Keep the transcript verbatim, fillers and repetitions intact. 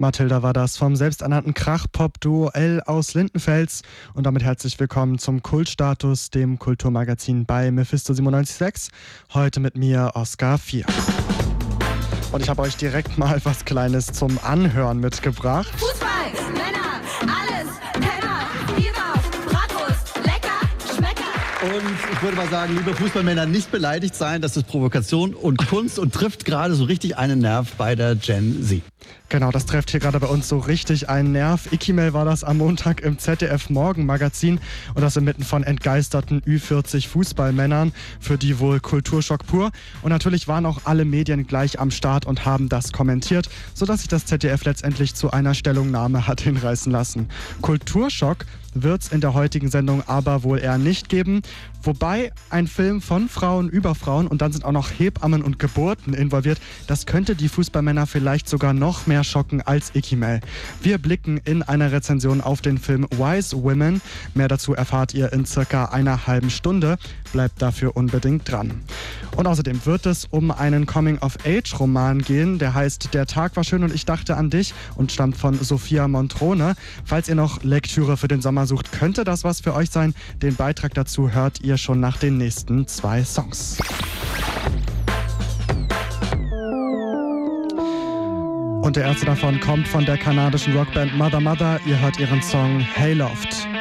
Mathilda war das vom selbsternannten Krach-Pop-Duo L aus Lindenfels. Und damit herzlich willkommen zum Kultstatus, dem Kulturmagazin bei Mephisto siebenundneunzig Komma sechs. Heute mit mir Oskar vier. Und ich habe euch direkt mal was Kleines zum Anhören mitgebracht. Fußball, Männer, alles, Penner, Bieber, Bratwurst, lecker, Schmecker. Und ich würde mal sagen, liebe Fußballmänner, nicht beleidigt sein, das ist Provokation und Kunst und trifft gerade so richtig einen Nerv bei der Gen Z. Genau, das trifft hier gerade bei uns so richtig einen Nerv. Ikimel war das am Montag im Z D F Morgenmagazin und das inmitten von entgeisterten Ü vierzig Fußballmännern, für die wohl Kulturschock pur. Und natürlich waren auch alle Medien gleich am Start und haben das kommentiert, sodass sich das Z D F letztendlich zu einer Stellungnahme hat hinreißen lassen. Kulturschock wird es in der heutigen Sendung aber wohl eher nicht geben. Wobei ein Film von Frauen über Frauen und dann sind auch noch Hebammen und Geburten involviert, das könnte die Fußballmänner vielleicht sogar noch mehr schocken als Ikimel. Wir blicken in einer Rezension auf den Film Wise Women. Mehr dazu erfahrt ihr in circa einer halben Stunde. Bleibt dafür unbedingt dran. Und außerdem wird es um einen Coming-of-Age-Roman gehen, der heißt Der Tag war schön und ich dachte an dich und stammt von Sophia Montrone. Falls ihr noch Lektüre für den Sommer sucht, könnte das was für euch sein. Den Beitrag dazu hört ihr schon nach den nächsten zwei Songs. Und der erste davon kommt von der kanadischen Rockband Mother Mother. Ihr hört ihren Song Hayloft.